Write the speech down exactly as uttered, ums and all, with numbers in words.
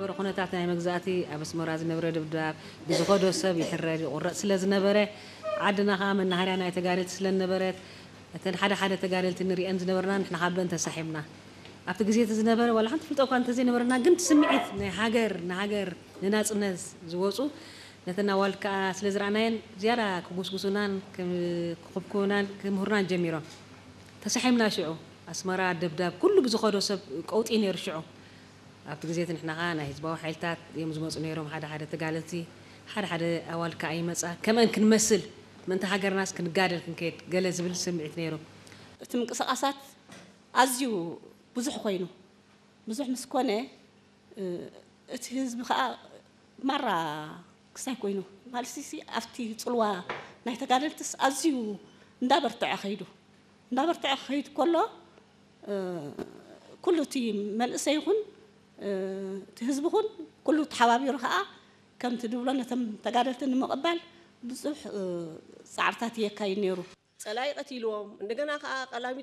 ዝነበረ ኩነታት ናይ መግዛእቲ ኣብ ኣስመራ ዝነበረ ድብዳብ ብዝኸዶ ሰብ ይሕረድ ይቁረፅ ስለ ዝነበረ ዓድና ከዓ መናሃርያ ናይ ተጋደልቲ ስለ ዝነበረት እተን ሓደ ሓደ ተጋደልቲ ንሪአን ዝነበርና ንሕና ካብን ተሳሒብና ኣብቲ ግዜ እቲ ዝነበረ ዋላ ሓንቲ ፍልጦ እኳ እንተዘይነበረና ግን ስምዒት ናይ ሃገር ንሃገር ንናፅነት ዝወፁ ነተን ኣዋልድ ከዓ ስለ ዝረኣናየን ዝያዳ ክጉስጉሱናን ክኽብኩናን ክምህሩናን ጀሚሮም ተሳሒብና ሽዑ ኣስመራ ድብዳብ ኩሉ ብዝኸዶ ሰብ ቀውጢ ነይሩ ሽዑ ኣብቲ ግዜ ንሕና ከዓ ናይ ህዝባዊ ሓይልታት እዮም ዝመፁ ነይሮም ሓደ ሓደ ተጋደልቲ ሓደ ሓደ ኣዋልድ ከዓ ይመፃ ከመን ክንመስል ምንታ ሃገርናስ ክንጋደል ክንከይድ ገለ ዝብል ስምዒት ነይሩ እቲ ምንቅስቓሳት ኣዝዩ ብዙሕ ኮይኑ ብዙሕ ምስ ኮነ እቲ ህዝቢ ከዓ ማራ ክሳይ ኮይኑ ማለት ኣብቲ ፅልዋ ናይ ተጋደልትስ ኣዝዩ እንዳበርትዐ ኸይዱ እንዳበርትዐ ኸይድ ከሎ ኩሉ እቲ መንእሰይ ይኹን እቲ ህዝቢ ይኹን ኩሉ ተሓባቢሩ ከዓ ከምቲ ድብሎ ነቶም ተጋደልቲ ንምቕባል ብዙሕ ጻዕርታት የካይድ ነይሩ ጸላይ ቀቲልዎም እንደገና ከዓ ቀላሚ